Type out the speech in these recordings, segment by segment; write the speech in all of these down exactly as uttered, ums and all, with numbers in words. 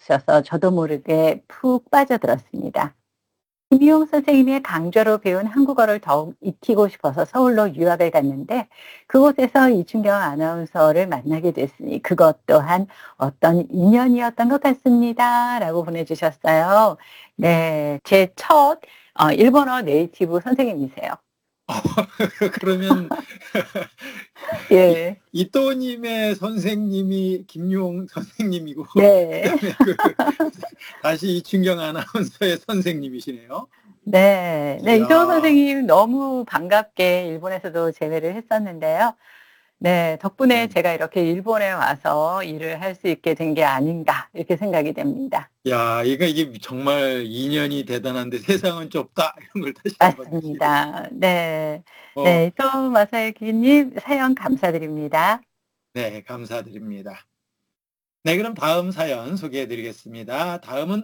주셔서 저도 모르게 푹 빠져들었습니다. 김희용 선생님의 강좌로 배운 한국어를 더욱 익히고 싶어서 서울로 유학을 갔는데 그곳에서 이춘경 아나운서를 만나게 됐으니 그것 또한 어떤 인연이었던 것 같습니다.라고 보내주셨어요. 네, 제 첫 어, 일본어 네이티브 선생님이세요. 그러면 이 예. 이또님의 선생님이 김용 선생님이고 네. 그다음에 그 다시 이춘경 아나운서의 선생님이시네요. 네. 네, 이도호 이야. 선생님 너무 반갑게 일본에서도 재회를 했었는데요. 네, 덕분에 네. 제가 이렇게 일본에 와서 일을 할 수 있게 된 게 아닌가 이렇게 생각이 됩니다. 야, 이거 이게 정말 인연이 대단한데 세상은 좁다 이런 걸 다시 한번 느끼네요. 맞습니다. 네. 어, 네, 이토 마사유키님 사연 감사드립니다. 네, 감사드립니다. 네, 그럼 다음 사연 소개해 드리겠습니다. 다음은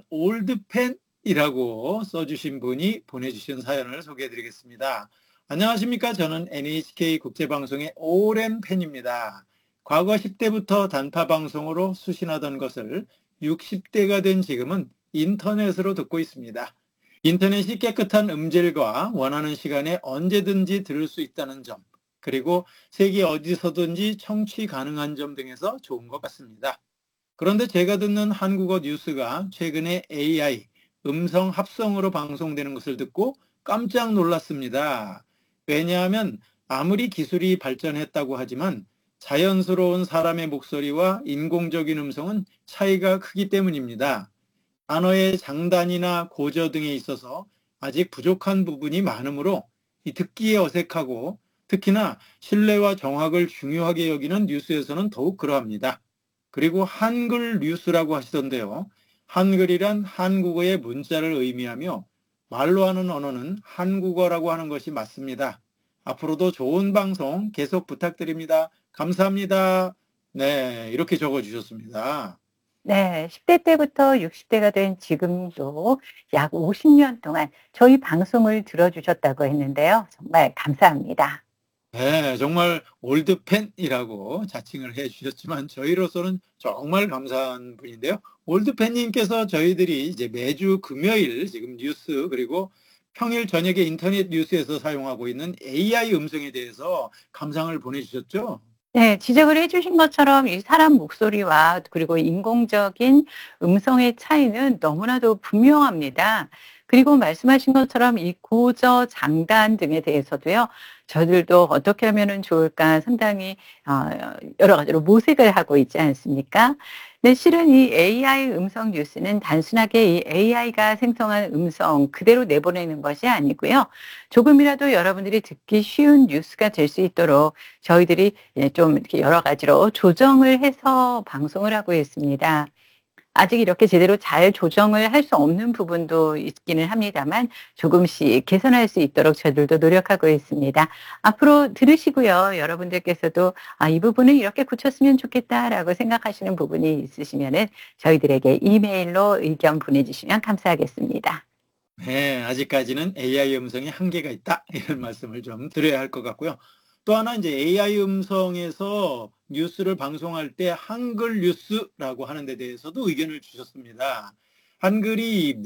올드팬이라고 써주신 분이 보내주신 사연을 소개해 드리겠습니다. 안녕하십니까. 저는 엔에이치케이 국제방송의 오랜 팬입니다. 과거 십 대부터 단파방송으로 수신하던 것을 육십 대가 된 지금은 인터넷으로 듣고 있습니다. 인터넷이 깨끗한 음질과 원하는 시간에 언제든지 들을 수 있다는 점, 그리고 세계 어디서든지 청취 가능한 점 등에서 좋은 것 같습니다. 그런데 제가 듣는 한국어 뉴스가 최근에 에이아이, 음성 합성으로 방송되는 것을 듣고 깜짝 놀랐습니다. 왜냐하면 아무리 기술이 발전했다고 하지만 자연스러운 사람의 목소리와 인공적인 음성은 차이가 크기 때문입니다. 단어의 장단이나 고저 등에 있어서 아직 부족한 부분이 많으므로 듣기에 어색하고 특히나 신뢰와 정확을 중요하게 여기는 뉴스에서는 더욱 그러합니다. 그리고 한글 뉴스라고 하시던데요. 한글이란 한국어의 문자를 의미하며 말로 하는 언어는 한국어라고 하는 것이 맞습니다. 앞으로도 좋은 방송 계속 부탁드립니다. 감사합니다. 네, 이렇게 적어주셨습니다. 네, 십 대 때부터 육십 대가 된 지금도 약 오십 년 동안 저희 방송을 들어주셨다고 했는데요. 정말 감사합니다. 네, 정말 올드팬이라고 자칭을 해주셨지만 저희로서는 정말 감사한 분인데요. 올드팬님께서 저희들이 이제 매주 금요일 지금 뉴스 그리고 평일 저녁에 인터넷 뉴스에서 사용하고 있는 에이아이 음성에 대해서 감상을 보내주셨죠? 네, 지적을 해 주신 것처럼 이 사람 목소리와 그리고 인공적인 음성의 차이는 너무나도 분명합니다. 그리고 말씀하신 것처럼 이 고저, 장단 등에 대해서도요. 저들도 어떻게 하면은 좋을까 상당히 어 여러 가지로 모색을 하고 있지 않습니까? 네, 실은 이 에이아이 음성 뉴스는 단순하게 이 에이아이가 생성한 음성 그대로 내보내는 것이 아니고요. 조금이라도 여러분들이 듣기 쉬운 뉴스가 될 수 있도록 저희들이 예 좀 이렇게 여러 가지로 조정을 해서 방송을 하고 있습니다. 아직 이렇게 제대로 잘 조정을 할 수 없는 부분도 있기는 합니다만 조금씩 개선할 수 있도록 저희들도 노력하고 있습니다. 앞으로 들으시고요. 여러분들께서도 '아 이 부분은 이렇게 고쳤으면 좋겠다.'라고 생각하시는 부분이 있으시면은 저희들에게 이메일로 의견 보내주시면 감사하겠습니다. 네, 아직까지는 에이아이 음성에 한계가 있다. 이런 말씀을 좀 드려야 할 것 같고요. 또 하나 이제 에이아이 음성에서 뉴스를 방송할 때 한글 뉴스라고 하는 데 대해서도 의견을 주셨습니다. 한글이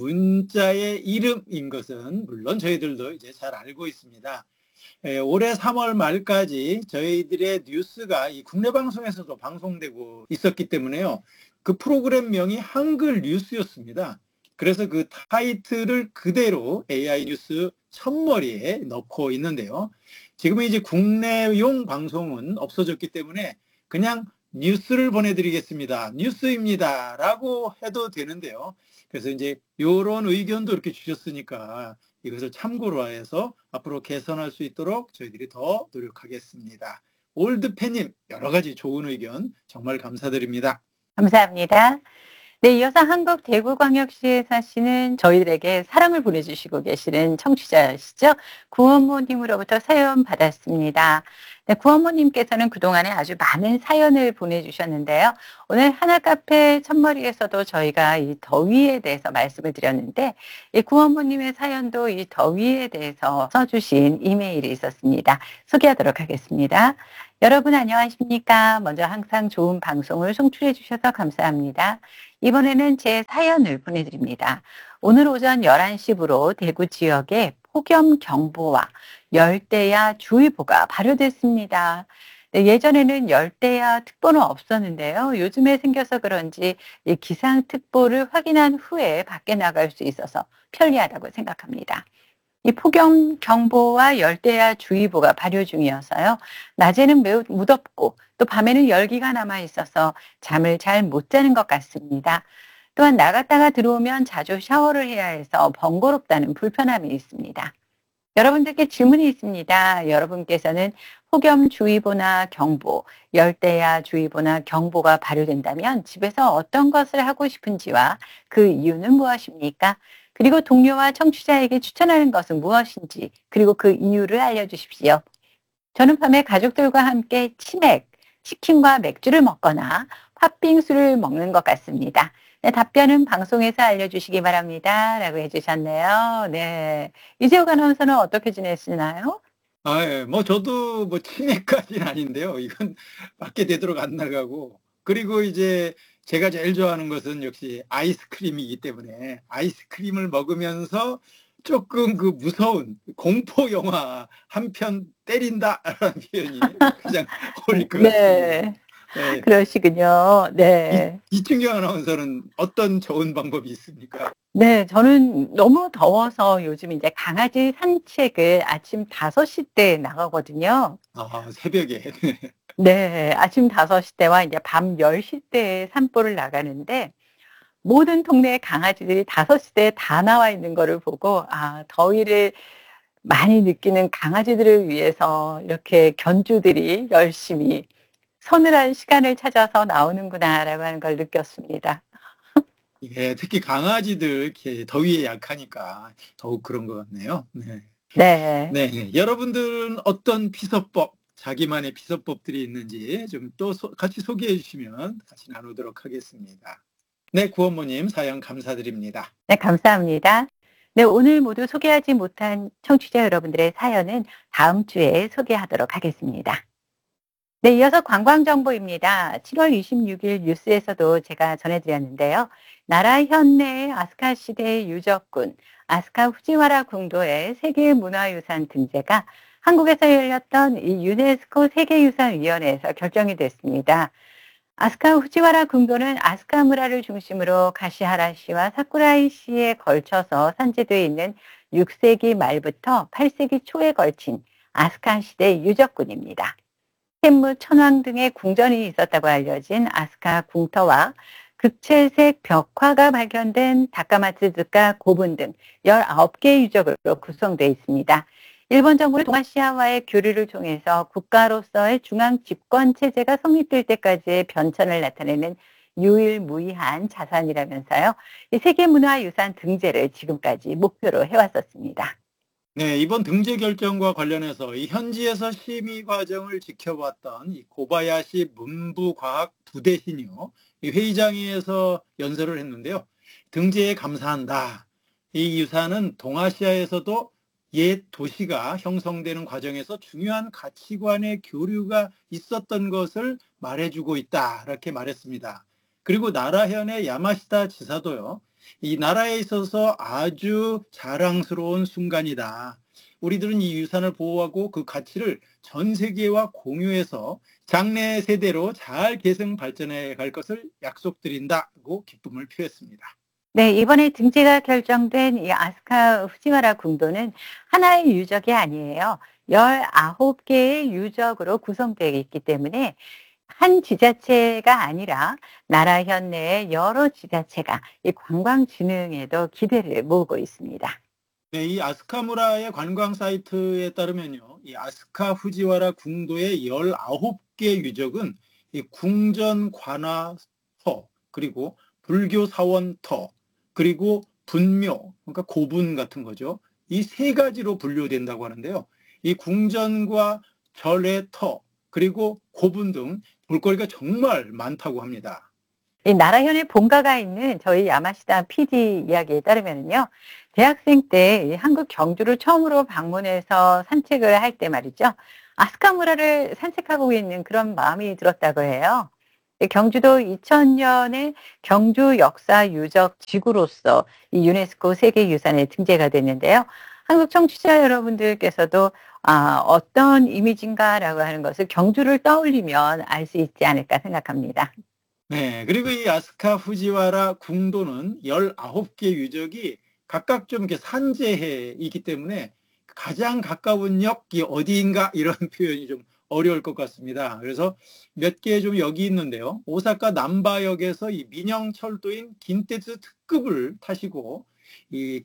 문자의 이름인 것은 물론 저희들도 이제 잘 알고 있습니다. 예, 올해 삼월 말까지 저희들의 뉴스가 이 국내 방송에서도 방송되고 있었기 때문에요. 그 프로그램명이 한글 뉴스였습니다. 그래서 그 타이틀을 그대로 에이아이 뉴스 첫머리에 넣고 있는데요. 지금은 이제 국내용 방송은 없어졌기 때문에 그냥 뉴스를 보내드리겠습니다. 뉴스입니다. 라고 해도 되는데요. 그래서 이제 이런 의견도 이렇게 주셨으니까 이것을 참고로 해서 앞으로 개선할 수 있도록 저희들이 더 노력하겠습니다. 올드팬님 여러 가지 좋은 의견 정말 감사드립니다. 감사합니다. 네, 이어서 한국 대구광역시에 사시는 저희들에게 사랑을 보내주시고 계시는 청취자시죠. 구원모님으로부터 사연 받았습니다. 네, 구원모님께서는 그동안에 아주 많은 사연을 보내주셨는데요. 오늘 하나카페 첫머리에서도 저희가 이 더위에 대해서 말씀을 드렸는데 이 구원모님의 사연도 이 더위에 대해서 써주신 이메일이 있었습니다. 소개하도록 하겠습니다. 여러분 안녕하십니까? 먼저 항상 좋은 방송을 송출해 주셔서 감사합니다. 이번에는 제 사연을 보내드립니다. 오늘 오전 열한 시부로 대구 지역에 폭염 경보와 열대야 주의보가 발효됐습니다. 네, 예전에는 열대야 특보는 없었는데요. 요즘에 생겨서 그런지 이 기상특보를 확인한 후에 밖에 나갈 수 있어서 편리하다고 생각합니다. 이 폭염 경보와 열대야 주의보가 발효 중이어서요. 낮에는 매우 무덥고 또 밤에는 열기가 남아 있어서 잠을 잘 못 자는 것 같습니다. 또한 나갔다가 들어오면 자주 샤워를 해야 해서 번거롭다는 불편함이 있습니다. 여러분들께 질문이 있습니다. 여러분께서는 폭염주의보나 경보, 열대야주의보나 경보가 발효된다면 집에서 어떤 것을 하고 싶은지와 그 이유는 무엇입니까? 그리고 동료와 청취자에게 추천하는 것은 무엇인지, 그리고 그 이유를 알려주십시오. 저는 밤에 가족들과 함께 치맥, 치킨과 맥주를 먹거나 팥빙수를 먹는 것 같습니다. 네, 답변은 방송에서 알려주시기 바랍니다. 라고 해주셨네요. 네. 이재욱 아나운서는 어떻게 지내시나요? 아, 예. 뭐 저도 뭐 치매까지는 아닌데요. 이건 밖에 되도록 안 나가고. 그리고 이제 제가 제일 좋아하는 것은 역시 아이스크림이기 때문에 아이스크림을 먹으면서 조금 그 무서운 공포 영화 한 편 때린다라는 표현이 가장 어울릴 것 같습니다. 네. 예. 그러시군요. 이, 네. 이충경 아나운서는 어떤 좋은 방법이 있습니까? 네, 저는 너무 더워서 요즘 이제 강아지 산책을 아침 다섯 시 때 나가거든요. 아, 새벽에. 네, 아침 다섯 시 때와 이제 밤 열 시 때에 산보를 나가는데 모든 동네 강아지들이 다섯 시 때에 다 나와 있는 거를 보고 아, 더위를 많이 느끼는 강아지들을 위해서 이렇게 견주들이 열심히 서늘한 시간을 찾아서 나오는구나라고 하는 걸 느꼈습니다. 예, 특히 강아지들 이렇게 더위에 약하니까 더욱 그런 것 같네요. 네. 네. 네. 여러분들은 어떤 피서법, 자기만의 피서법들이 있는지 좀 또 같이 소개해 주시면 같이 나누도록 하겠습니다. 네, 구원모님 사연 감사드립니다. 네, 감사합니다. 네, 오늘 모두 소개하지 못한 청취자 여러분들의 사연은 다음 주에 소개하도록 하겠습니다. 네, 이어서 관광정보입니다. 칠월 이십육일 뉴스에서도 제가 전해드렸는데요. 나라 현내 아스카 시대 유적군, 아스카 후지와라 궁도의 세계문화유산 등재가 한국에서 열렸던 이 유네스코 세계유산위원회에서 결정이 됐습니다. 아스카 후지와라 궁도는 아스카 무라를 중심으로 가시하라시와 사쿠라이시에 걸쳐서 산재되어 있는 육 세기 말부터 팔 세기 초에 걸친 아스카 시대 유적군입니다. 샘무, 천왕 등의 궁전이 있었다고 알려진 아스카 궁터와 극채색 벽화가 발견된 다카마츠즈카 고분 등 열아홉 개 유적으로 구성되어 있습니다. 일본 정부는 동아시아와의 교류를 통해서 국가로서의 중앙 집권 체제가 성립될 때까지의 변천을 나타내는 유일무이한 자산이라면서요. 이 세계문화유산 등재를 지금까지 목표로 해왔었습니다. 네, 이번 등재 결정과 관련해서 이 현지에서 심의 과정을 지켜봤던 이 고바야시 문부과학 부대신이요. 이 회의장에서 연설을 했는데요. 등재에 감사한다. 이 유산은 동아시아에서도 옛 도시가 형성되는 과정에서 중요한 가치관의 교류가 있었던 것을 말해주고 있다. 이렇게 말했습니다. 그리고 나라현의 야마시타 지사도요. 이 나라에 있어서 아주 자랑스러운 순간이다. 우리들은 이 유산을 보호하고 그 가치를 전 세계와 공유해서 장래 세대로 잘 계승 발전해 갈 것을 약속드린다고 기쁨을 표했습니다. 네, 이번에 등재가 결정된 이 아스카 후지와라 궁도는 하나의 유적이 아니에요. 열아홉 개의 유적으로 구성되어 있기 때문에 한 지자체가 아니라 나라 현내의 여러 지자체가 이 관광 진흥에도 기대를 모으고 있습니다. 네, 이 아스카무라의 관광 사이트에 따르면요, 이 아스카 후지와라 궁도의 열아홉 개 유적은 이 궁전 관아터, 그리고 불교 사원터, 그리고 분묘, 그러니까 고분 같은 거죠. 이 세 가지로 분류된다고 하는데요. 이 궁전과 절의 터, 그리고 고분 등 볼거리가 정말 많다고 합니다. 이 나라현의 본가가 있는 저희 야마시다 피디 이야기에 따르면요. 대학생 때 한국 경주를 처음으로 방문해서 산책을 할 때 말이죠. 아스카무라를 산책하고 있는 그런 마음이 들었다고 해요. 이 경주도 이천 년에 경주 역사 유적 지구로서 이 유네스코 세계유산에 등재가 됐는데요. 한국 청취자 여러분들께서도 아, 어떤 이미지인가라고 하는 것을 경주를 떠올리면 알 수 있지 않을까 생각합니다. 네. 그리고 이 아스카 후지와라 궁도는 열아홉 개 유적이 각각 좀 이렇게 산재해에 있기 때문에 가장 가까운 역이 어디인가 이런 표현이 좀 어려울 것 같습니다. 그래서 몇 개 좀 역이 있는데요. 오사카 남바역에서 이 민영철도인 긴테츠 특급을 타시고 이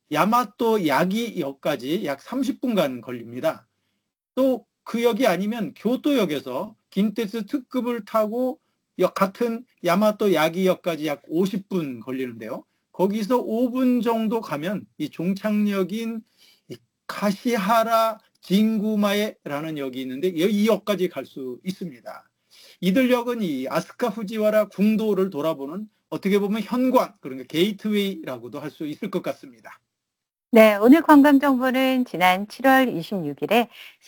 야마토 야기역까지 약 삼십 분간 걸립니다. 또 그 역이 아니면 교토역에서 긴테츠 특급을 타고 역 같은 야마토 야기역까지 약 오십 분 걸리는데요. 거기서 오 분 정도 가면 이 종착역인 이 카시하라 진구마에라는 역이 있는데 이 역까지 갈 수 있습니다. 이들 역은 이 아스카 후지와라 궁도를 돌아보는 어떻게 보면 현관, 그러니까 게이트웨이라고도 할 수 있을 것 같습니다. 네, 오늘 관광 정보는 지난 칠월 이십육일에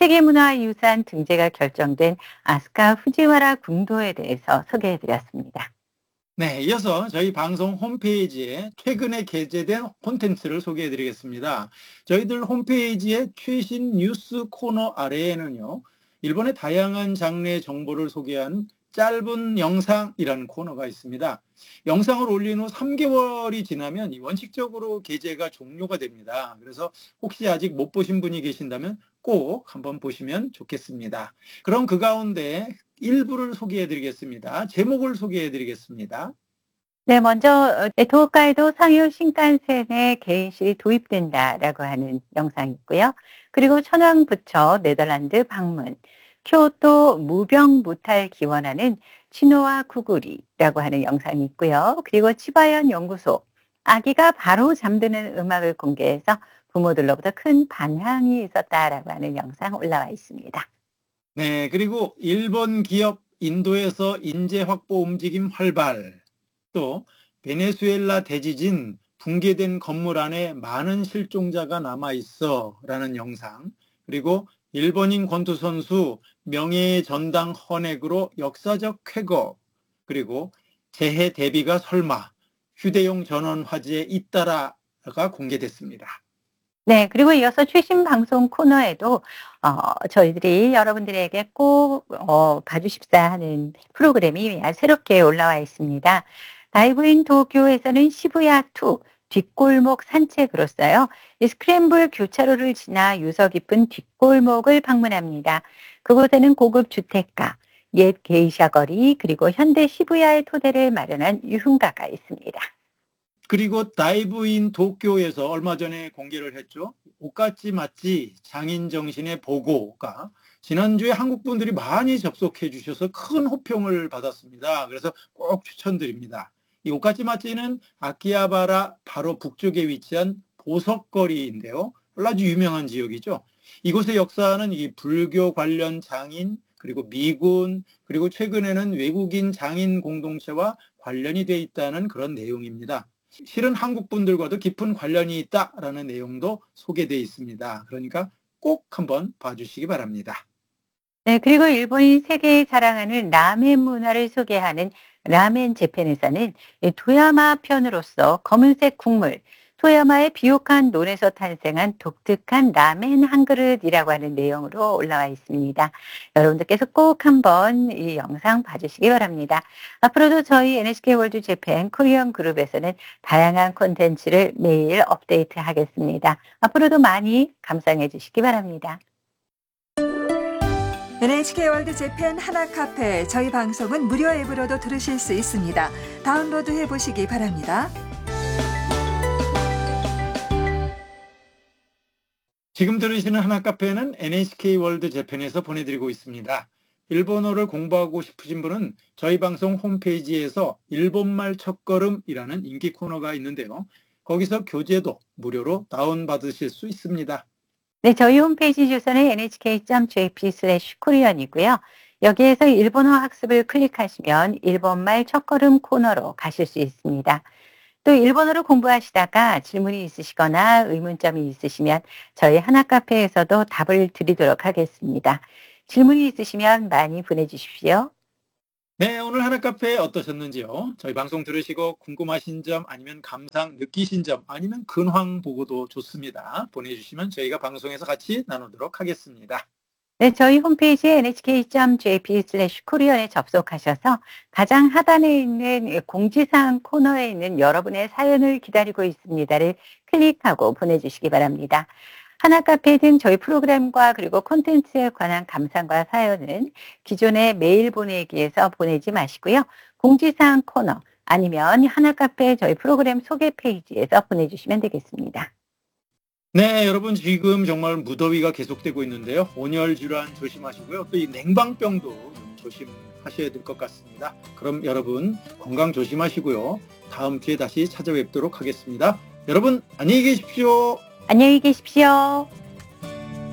세계문화유산 등재가 결정된 아스카 후지와라 궁도에 대해서 소개해 드렸습니다. 네, 이어서 저희 방송 홈페이지에 최근에 게재된 콘텐츠를 소개해 드리겠습니다. 저희들 홈페이지의 최신 뉴스 코너 아래에는요, 일본의 다양한 장르의 정보를 소개하는 짧은 영상이라는 코너가 있습니다. 영상을 올린 후 삼 개월이 지나면 원칙적으로 게재가 종료가 됩니다. 그래서 혹시 아직 못 보신 분이 계신다면 꼭 한번 보시면 좋겠습니다. 그럼 그 가운데 일부를 소개해 드리겠습니다. 제목을 소개해 드리겠습니다. 네, 먼저 어, 도호카이도 상유 신칸센에 개인실이 도입된다라고 하는 영상이 있고요. 그리고 천황부처 네덜란드 방문, 교토 무병무탈 기원하는 치노와 구구리라고 하는 영상이 있고요. 그리고 치바현 연구소, 아기가 바로 잠드는 음악을 공개해서 부모들로부터 큰 반향이 있었다라고 하는 영상 올라와 있습니다. 네, 그리고 일본 기업 인도에서 인재 확보 움직임 활발, 또 베네수엘라 대지진 붕괴된 건물 안에 많은 실종자가 남아 있어 라는 영상, 그리고 일본인 권투 선수 명예의 전당 헌액으로 역사적 쾌거, 그리고 재해 대비가 설마 휴대용 전원 화재에 잇따라가 공개됐습니다. 네. 그리고 이어서 최신 방송 코너에도 어 저희들이 여러분들에게 꼭 어 봐 주십사 하는 프로그램이 아주 새롭게 올라와 있습니다. 다이브 인 도쿄에서는 시부야 투 뒷골목 산책으로서요. 이 스크램블 교차로를 지나 유서 깊은 뒷골목을 방문합니다. 그곳에는 고급 주택가, 옛 게이샤 거리, 그리고 현대 시부야의 토대를 마련한 유흥가가 있습니다. 그리고 다이브 인 도쿄에서 얼마 전에 공개를 했죠. 옷가지 맞지 장인 정신의 보고가 지난주에 한국 분들이 많이 접속해 주셔서 큰 호평을 받았습니다. 그래서 꼭 추천드립니다. 이 옷가지 맛지는 아키하바라 바로 북쪽에 위치한 보석거리인데요. 아주 유명한 지역이죠. 이곳의 역사는 이 불교 관련 장인, 그리고 미군, 그리고 최근에는 외국인 장인 공동체와 관련이 돼 있다는 그런 내용입니다. 실은 한국 분들과도 깊은 관련이 있다라는 내용도 소개되어 있습니다. 그러니까 꼭 한번 봐주시기 바랍니다. 네, 그리고 일본이 세계에 자랑하는 라멘 문화를 소개하는 라멘 재팬에서는 이 도야마 편으로서 검은색 국물, 도야마의 비옥한 논에서 탄생한 독특한 라멘 한 그릇이라고 하는 내용으로 올라와 있습니다. 여러분들께서 꼭 한번 이 영상 봐주시기 바랍니다. 앞으로도 저희 엔에이치케이 월드 재팬 코리안 그룹에서는 다양한 콘텐츠를 매일 업데이트 하겠습니다. 앞으로도 많이 감상해 주시기 바랍니다. 엔에이치케이 월드 재팬 하나 카페, 저희 방송은 무료 앱으로도 들으실 수 있습니다. 다운로드 해보시기 바랍니다. 지금 들으시는 하나카페는 엔에이치케이 월드 재팬에서 보내드리고 있습니다. 일본어를 공부하고 싶으신 분은 저희 방송 홈페이지에서 일본말 첫걸음이라는 인기 코너가 있는데요. 거기서 교재도 무료로 다운받으실 수 있습니다. 네, 저희 홈페이지 주소는 엔에이치케이 닷 제이피 슬래시 코리안이고요. 여기에서 일본어 학습을 클릭하시면 일본말 첫걸음 코너로 가실 수 있습니다. 또 일본어를 공부하시다가 질문이 있으시거나 의문점이 있으시면 저희 하나카페에서도 답을 드리도록 하겠습니다. 질문이 있으시면 많이 보내주십시오. 네, 오늘 하나카페 어떠셨는지요? 저희 방송 들으시고 궁금하신 점 아니면 감상 느끼신 점 아니면 근황 보고도 좋습니다. 보내주시면 저희가 방송에서 같이 나누도록 하겠습니다. 네, 저희 홈페이지 엔에이치케이 닷 제이피 슬래시 코리언에 접속하셔서 가장 하단에 있는 공지사항 코너에 있는 여러분의 사연을 기다리고 있습니다를 클릭하고 보내주시기 바랍니다. 하나카페 등 저희 프로그램과 그리고 콘텐츠에 관한 감상과 사연은 기존의 메일 보내기에서 보내지 마시고요. 공지사항 코너 아니면 하나카페 저희 프로그램 소개 페이지에서 보내주시면 되겠습니다. 네, 여러분 지금 정말 무더위가 계속되고 있는데요. 온열 질환 조심하시고요. 또 이 냉방병도 좀 조심하셔야 될 것 같습니다. 그럼 여러분 건강 조심하시고요. 다음 주에 다시 찾아뵙도록 하겠습니다. 여러분 안녕히 계십시오. 안녕히 계십시오.